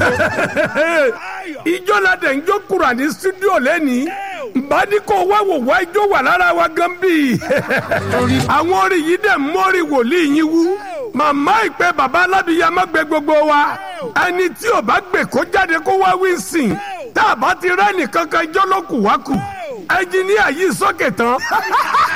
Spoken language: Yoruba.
ijó la dẹ̀ ń jó kura ní studio lẹ́ni bá ní kó wá wò wá ijó wà lára wa gan bí. àwọn orin yìí dẹ̀ mórí wòlíì yín wú màmá ìpè bàbá alábìyamọ gbé gbogbo wa ẹni tí ò bá gbè kó jáde kó wá wí sìn tá a bá ti rẹ́ nìkankan ijó ló kù wá kù ẹnjìníà yìí sókè tán